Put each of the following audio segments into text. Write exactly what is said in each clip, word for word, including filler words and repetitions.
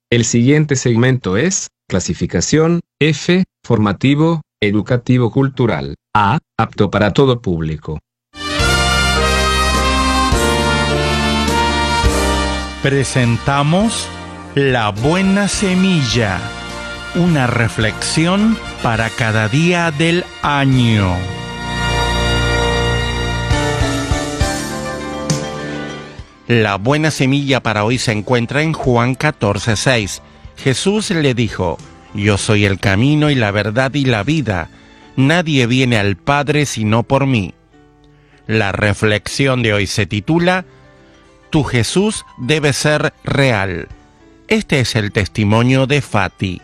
El siguiente segmento es clasificación F, formativo, educativo cultural. A, apto para todo público. Presentamos La Buena Semilla, una reflexión para cada día del año. La buena semilla para hoy se encuentra en Juan catorce seis. Jesús le dijo: Yo soy el camino y la verdad y la vida. Nadie viene al Padre sino por mí. La reflexión de hoy se titula: Tu Jesús debe ser real. Este es el testimonio de Fati.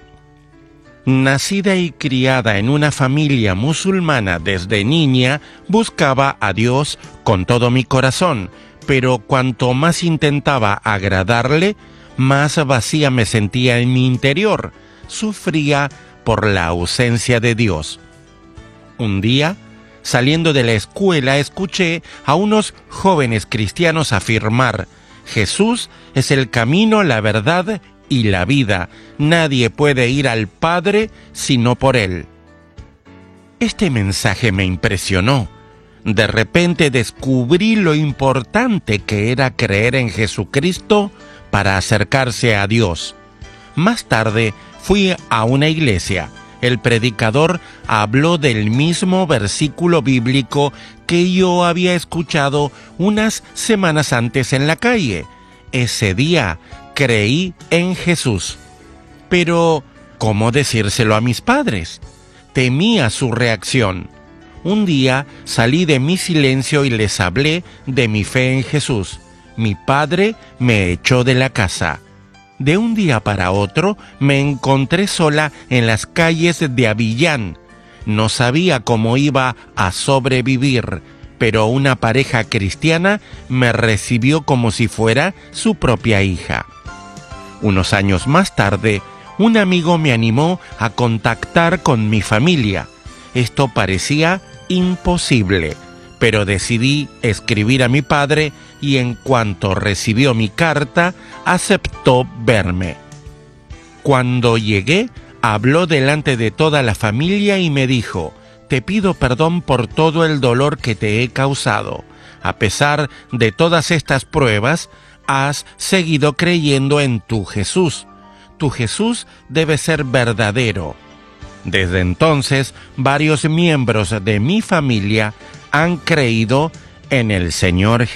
Nacida y criada en una familia musulmana desde niña, buscaba a Dios con todo mi corazón, pero cuanto más intentaba agradarle, más vacía me sentía en mi interior. Sufría por la ausencia de Dios. Un día, saliendo de la escuela, escuché a unos jóvenes cristianos afirmar: Jesús es el camino, la verdad y la vida. Nadie puede ir al Padre sino por Él. Este mensaje me impresionó. De repente descubrí lo importante que era creer en Jesucristo para acercarse a Dios. Más tarde fui a una iglesia. El predicador habló del mismo versículo bíblico que yo había escuchado unas semanas antes en la calle. Ese día creí en Jesús. Pero, ¿cómo decírselo a mis padres? Temía su reacción. Un día salí de mi silencio y les hablé de mi fe en Jesús. Mi padre me echó de la casa. De un día para otro me encontré sola en las calles de Avillán. No sabía cómo iba a sobrevivir, pero una pareja cristiana me recibió como si fuera su propia hija. Unos años más tarde, un amigo me animó a contactar con mi familia. Esto parecía imposible, pero decidí escribir a mi padre y en cuanto recibió mi carta, aceptó verme. Cuando llegué, habló delante de toda la familia y me dijo: Te pido perdón por todo el dolor que te he causado. A pesar de todas estas pruebas, has seguido creyendo en tu Jesús. Tu Jesús debe ser verdadero. Desde entonces, varios miembros de mi familia han creído en el Señor Jesús.